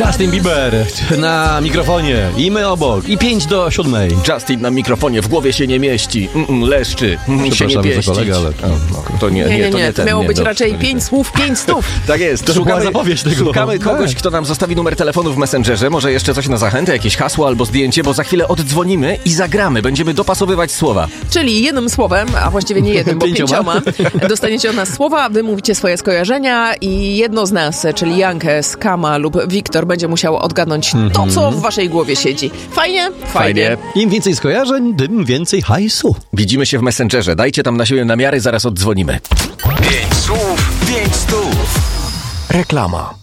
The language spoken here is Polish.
Justin Bieber na mikrofonie i my obok. I 5 do 7. Justin na mikrofonie, w głowie się nie mieści. Leszczy. Się nie pieścić. Kolega, ale... To nie. To miało być raczej 5 słów, 5 stów. Tak jest. To była zapowiedź tego. Szukamy kogoś, kto nam zostawi numer telefonu w Messengerze. Może jeszcze coś na zachętę, jakieś hasło albo zdjęcie, bo za chwilę oddzwonimy i zagramy. Będziemy dopasowywać słowa. Czyli jednym słowem, a właściwie nie jednym, bo 5, dostaniecie od nas słowa, wy mówicie swoje skojarzenia i jedno z nas, czyli Jankę, Skama lub Wiktor, będzie musiał odgadnąć to, co w waszej głowie siedzi. Fajnie? Fajnie. Im więcej skojarzeń, tym więcej hajsu. Widzimy się w Messengerze. Dajcie tam na siebie namiary, zaraz oddzwonimy. 5 słów, 5 stów. Reklama.